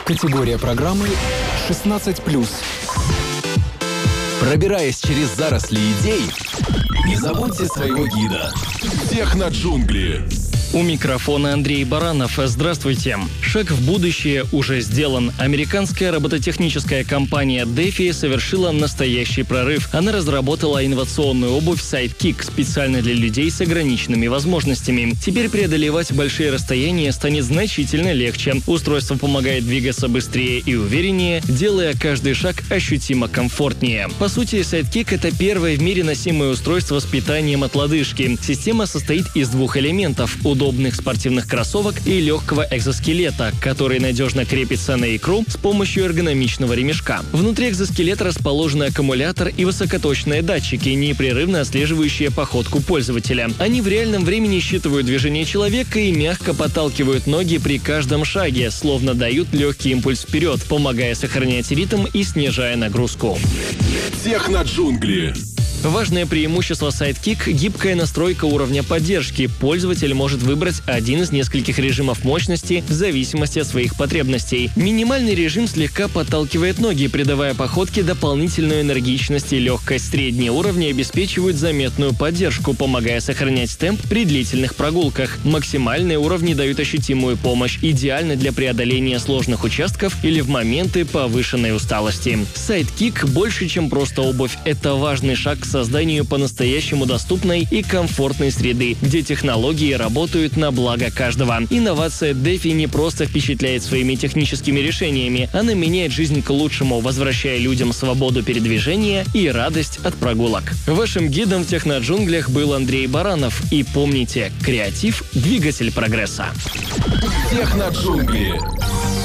Категория программы 16+. Пробираясь через заросли идей, не забудьте своего гида. Техноджунгли. У микрофона Андрей Баранов. Здравствуйте. Шаг в будущее уже сделан. Американская робототехническая компания DeFi совершила настоящий прорыв. Она разработала инновационную обувь Sidekick специально для людей с ограниченными возможностями. Теперь преодолевать большие расстояния станет значительно легче. Устройство помогает двигаться быстрее и увереннее, делая каждый шаг ощутимо комфортнее. По сути, Sidekick — это первое в мире носимое устройство с питанием от лодыжки. Система состоит из двух элементов — удобных спортивных кроссовок и легкого экзоскелета, который надежно крепится на икру с помощью эргономичного ремешка. Внутри экзоскелета расположен аккумулятор и высокоточные датчики, непрерывно отслеживающие походку пользователя. Они в реальном времени считывают движение человека и мягко подталкивают ноги при каждом шаге, словно дают легкий импульс вперед, помогая сохранять ритм и снижая нагрузку. Техноджунгли. Важное преимущество Sidekick — гибкая настройка уровня поддержки. Пользователь может выбрать один из нескольких режимов мощности в зависимости от своих потребностей. Минимальный режим слегка подталкивает ноги, придавая походке дополнительную энергичность и легкость. Средние уровни обеспечивают заметную поддержку, помогая сохранять темп при длительных прогулках. Максимальные уровни дают ощутимую помощь, идеально для преодоления сложных участков или в моменты повышенной усталости. Sidekick больше, чем просто обувь. Это важный шаг к созданию по-настоящему доступной и комфортной среды, где технологии работают на благо каждого. Инновация DeFi не просто впечатляет своими техническими решениями, она меняет жизнь к лучшему, возвращая людям свободу передвижения и радость от прогулок. Вашим гидом в техноджунглях был Андрей Баранов. И помните, креатив — двигатель прогресса. Техноджунгли.